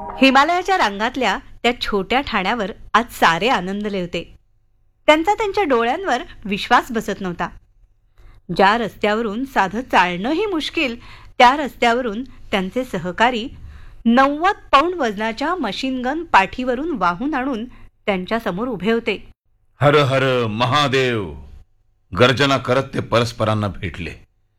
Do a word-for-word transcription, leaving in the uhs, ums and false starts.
हिमालयाच्या रांगातल्या त्या छोट्या ठाण्यावर आज सारे आनंदले होते. त्यांचा त्यांच्या डोळ्यांवर विश्वास बसत नव्हता. ज्या रस्त्यावरून साधं चालणंही मुश्किल, त्या रस्त्यावरून त्यांचे सहकारी नव्वद पौंड वजनाच्या मशीनगन पाठीवरून वाहून आणून त्यांच्या समोर उभे होते. हर हर महादेव गर्जना करत ते परस्परांना भेटले.